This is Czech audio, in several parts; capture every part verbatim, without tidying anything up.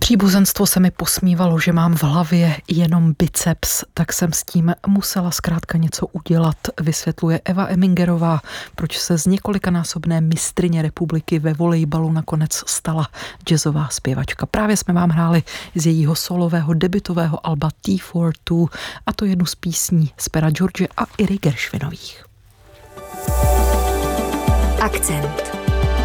Příbuzenstvo se mi posmívalo, že mám v hlavě jenom biceps, tak jsem s tím musela zkrátka něco udělat, vysvětluje Eva Emingerová, proč se z několikanásobné mistryně republiky ve volejbalu nakonec stala jazzová zpěvačka. Právě jsme vám hráli z jejího solového debutového alba T čtyři dva, a to jednu z písní z pera George a Iry Gershwinových. Akcent.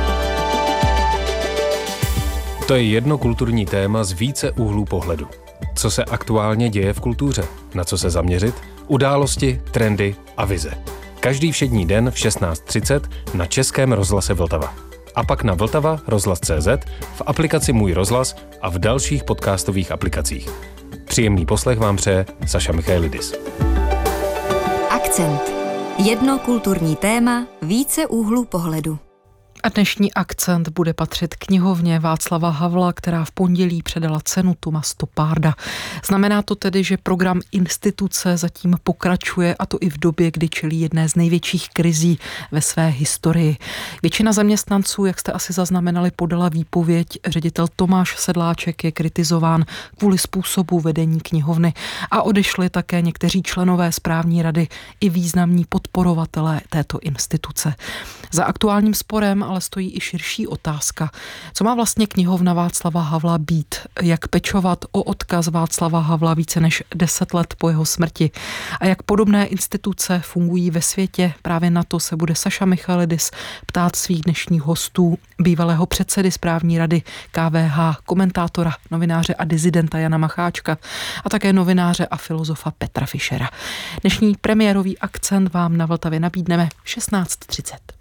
To je jedno kulturní téma z více úhlů pohledu. Co se aktuálně děje v kultuře? Na co se zaměřit? Události, trendy a vize. Každý všední den v šestnáct třicet na Českém rozhlase Vltava. A pak na Vltava rozhlas tečka cé zet, v aplikaci Můj rozhlas a v dalších podcastových aplikacích. Příjemný poslech vám přeje Saša Michailidis. Akcent. Jedno kulturní téma, více úhlů pohledu. A dnešní akcent bude patřit knihovně Václava Havla, která v pondělí předala cenu Toma Stopparda. Znamená to tedy, že program instituce zatím pokračuje, a to i v době, kdy čelí jedné z největších krizí ve své historii. Většina zaměstnanců, jak jste asi zaznamenali, podala výpověď. Ředitel Tomáš Sedláček je kritizován kvůli způsobu vedení knihovny a odešli také někteří členové správní rady i významní podporovatelé této instituce. Za aktuálním sporem ale stojí i širší otázka. Co má vlastně knihovna Václava Havla být? Jak pečovat o odkaz Václava Havla více než deset let po jeho smrti? A jak podobné instituce fungují ve světě? Právě na to se bude Saša Michailidis ptát svých dnešních hostů, bývalého předsedy správní rady K V H, komentátora, novináře a dizidenta Jana Macháčka a také novináře a filozofa Petra Fischera. Dnešní premiérový akcent vám na Vltavě nabídneme šestnáct třicet.